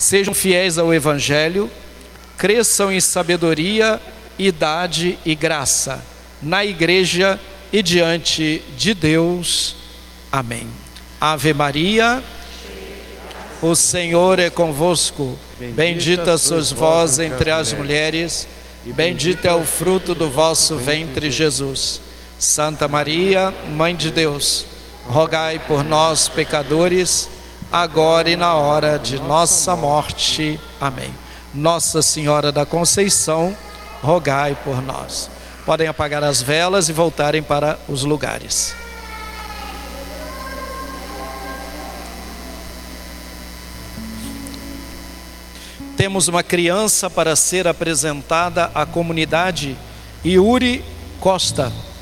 sejam fiéis ao Evangelho, cresçam em sabedoria, idade e graça, na Igreja e diante de Deus. Amém. Ave Maria, o Senhor é convosco, bendita sois vós entre as mulheres, e bendito é o fruto do vosso ventre, Jesus. Santa Maria, Mãe de Deus, rogai por nós, pecadores, agora e na hora de nossa morte. Amém. Nossa Senhora da Conceição, rogai por nós. Podem apagar as velas e voltarem para os lugares. Temos uma criança para ser apresentada à comunidade, Yuri Costa.